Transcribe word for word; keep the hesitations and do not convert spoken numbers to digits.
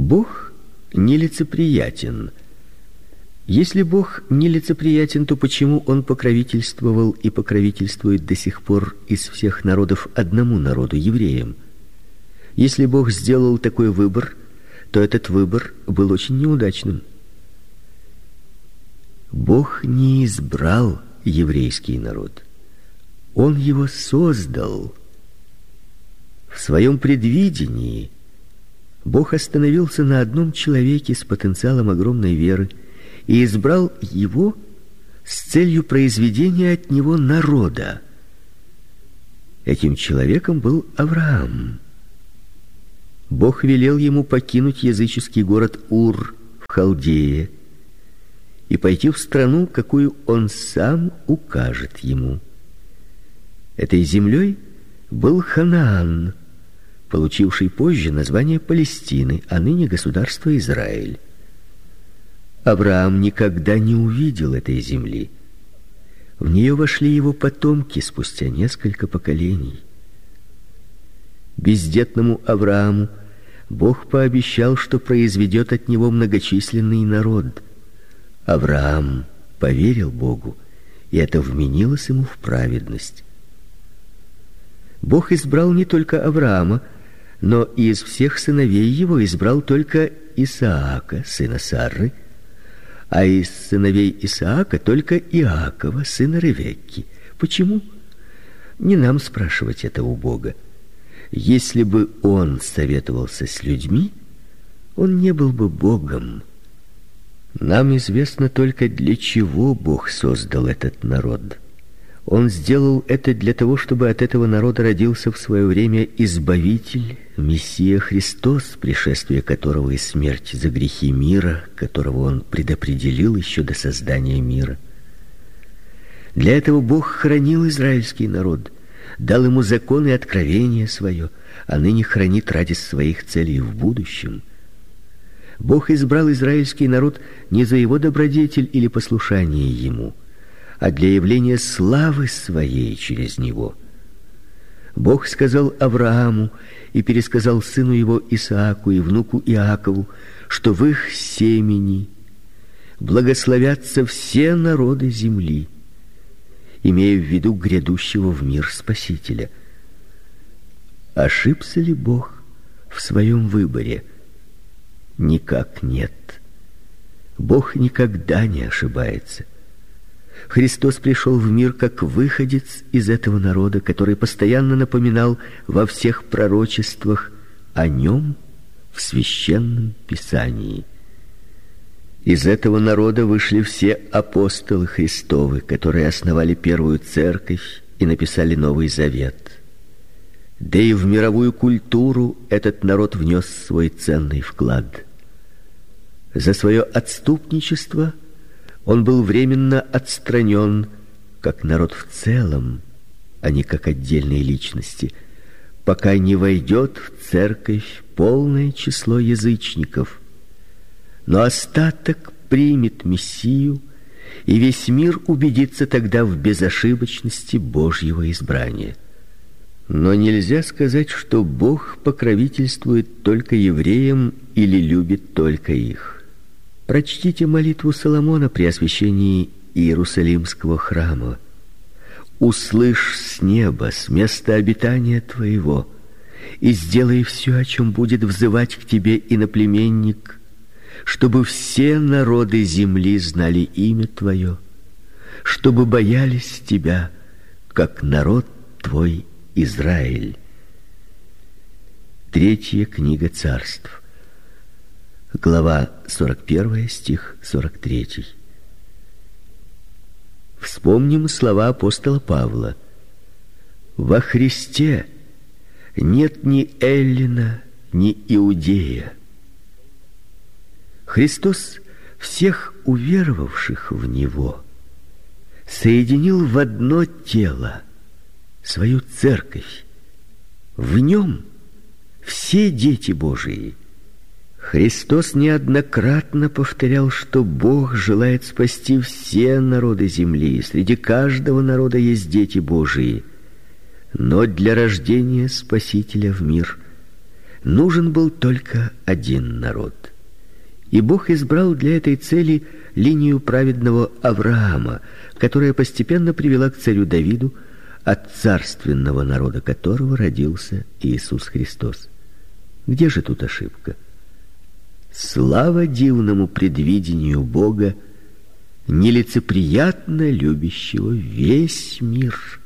Бог нелицеприятен. Если Бог нелицеприятен, то почему Он покровительствовал и покровительствует до сих пор из всех народов одному народу, евреям? Если Бог сделал такой выбор, то этот выбор был очень неудачным. Бог не избрал еврейский народ. Он его создал. В своем предвидении Бог остановился на одном человеке с потенциалом огромной веры и избрал его с целью произведения от него народа. Этим человеком был Авраам. Бог велел ему покинуть языческий город Ур в Халдее и пойти в страну, какую он сам укажет ему. Этой землей был Ханаан, получивший позже название Палестины, а ныне государство Израиль. Авраам никогда не увидел этой земли. В нее вошли его потомки спустя несколько поколений. Бездетному Аврааму Бог пообещал, что произведет от него многочисленный народ. Авраам поверил Богу, и это вменилось ему в праведность. Бог избрал не только Авраама, но и из всех сыновей его избрал только Исаака, сына Сарры, а из сыновей Исаака только Иакова, сына Ревекки. Почему? Не нам спрашивать это у Бога. Если бы он советовался с людьми, он не был бы Богом. Нам известно только, для чего Бог создал этот народ. Он сделал это для того, чтобы от этого народа родился в свое время Избавитель, Мессия Христос, пришествие которого и смерть за грехи мира, которого Он предопределил еще до создания мира. Для этого Бог хранил израильский народ, дал ему закон и откровение свое, а ныне хранит ради своих целей в будущем. Бог избрал израильский народ не за его добродетель или послушание ему, а для явления славы своей через него. Бог сказал Аврааму и пересказал сыну его Исааку и внуку Иакову, что в их семени благословятся все народы земли, имея в виду грядущего в мир Спасителя. Ошибся ли Бог в своем выборе? Никак нет. Бог никогда не ошибается. Христос пришел в мир как выходец из этого народа, который постоянно напоминал во всех пророчествах о нем в священном Писании. Из этого народа вышли все апостолы Христовы, которые основали первую церковь и написали Новый Завет. Да и в мировую культуру этот народ внес свой ценный вклад. За свое отступничество он был временно отстранен, как народ в целом, а не как отдельные личности, пока не войдет в церковь полное число язычников. Но остаток примет Мессию, и весь мир убедится тогда в безошибочности Божьего избрания. Но нельзя сказать, что Бог покровительствует только евреям или любит только их. Прочтите молитву Соломона при освящении Иерусалимского храма. «Услышь с неба, с места обитания твоего, и сделай все, о чем будет взывать к тебе иноплеменник, чтобы все народы земли знали имя твое, чтобы боялись тебя, как народ твой Израиль». Третья книга Царств, глава сорок первая, стих сорок третий. Вспомним слова апостола Павла: «Во Христе нет ни эллина, ни иудея». Христос всех уверовавших в Него соединил в одно тело, свою церковь. В Нем все дети Божии. Христос неоднократно повторял, что Бог желает спасти все народы земли, и среди каждого народа есть дети Божии. Но для рождения Спасителя в мир нужен был только один народ. И Бог избрал для этой цели линию праведного Авраама, которая постепенно привела к царю Давиду, от царственного народа которого родился Иисус Христос. Где же тут ошибка? Слава дивному предвидению Бога, нелицеприятно любящего весь мир.